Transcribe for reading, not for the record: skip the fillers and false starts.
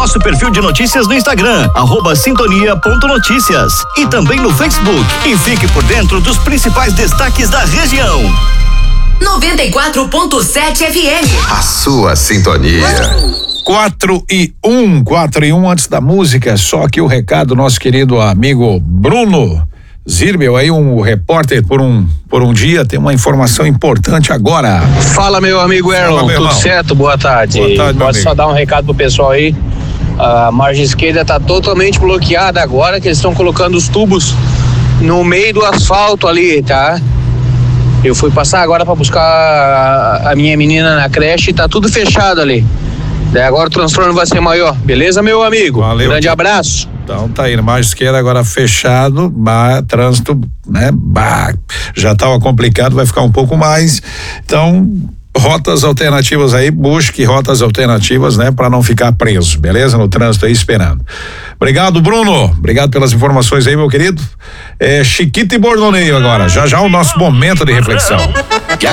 nosso perfil de notícias no Instagram, @sintonia.noticias, e também no Facebook. E fique por dentro dos principais destaques da região. 94.7 FM. A sua sintonia. 4:01 antes da música, só aqui o recado do nosso querido amigo Bruno Zirbel, aí um repórter por um dia, tem uma informação importante agora. Fala, meu amigo Erlon, tudo certo? Boa tarde. Boa tarde, Pode só dar um recado pro pessoal aí. A margem esquerda tá totalmente bloqueada agora, que eles estão colocando os tubos no meio do asfalto ali, tá? Eu fui passar agora para buscar a minha menina na creche e tá tudo fechado ali. Daí agora o transtorno vai ser maior, beleza, meu amigo? Valeu. Grande abraço. Então tá aí, margem esquerda agora fechado, trânsito, né? Já estava complicado, vai ficar um pouco mais. Então, rotas alternativas aí, busque rotas alternativas, né? Para não ficar preso, beleza? No trânsito aí esperando. Obrigado, Bruno. Obrigado pelas informações aí, meu querido. Chiquito e Bordoneio agora. Já o nosso momento de reflexão. E